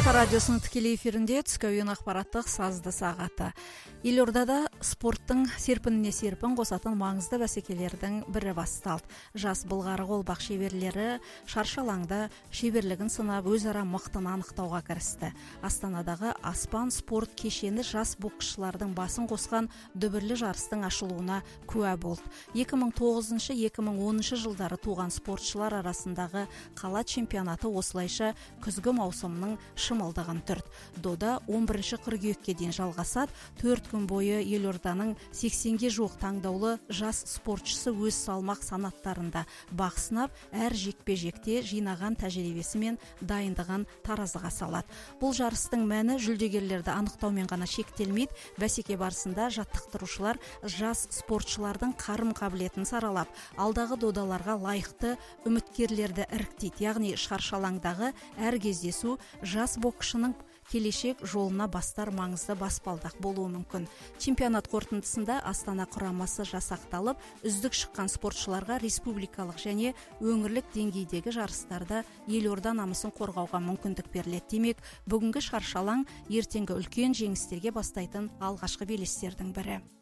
Радиосының тікелей эфирінде түскі ойын ақпараттық сазды сағаты. Елордада спорттың серпініне серпін қосатын маңызды бәсекелердің бірі басталды. Жас былғары қолбақ шеберлері шаршы алаңда шеберлігін сынап, өзара мықтыны анықтауға кірісті. Астанадағы Аспан спорт кешені жас боксшылардың басын қосқан дүбірлі жарыстың ашылуына куә болды. 2009-2010 жылдары туған спортшылар арасындағы қала чемпионаты осылайша күзгі маусымның шымылдығын түрді. Дода 11 қыркүйекке дейін жалғасады. 4 күн бойы елорданың 80-ге жуық таңдаулы жас спортшысы өз салмақ санаттарында бақ сынап, әр жекпе-жекте жинаған тәжірибесі мен дайындығын таразыға салады. Бұл жарыстың мәні жүлдегерлерді анықтаумен ғана шектелмейді. Бәсеке барысында жаттықтырушылар жас спортшылардың қарым-қабілетін саралап, алдағы додаларға лайықты үміткерлерді іріктейді. Яғни шаршы алаңдағы әр кездесу жас боксшының келешек жолына бастар маңызды баспалдақ болуы мүмкін. Чемпионат қорытындысында Астана құрамасы жасақталып, үздік шыққан спортшыларға республикалық және өңірлік деңгейдегі жарыстарда елорда намысын қорғауға мүмкіндік беріледі. Демек, бүгінгі шаршы алаң ертеңгі үлкен жеңістерге бастайтын алғашқы белестердің бірі.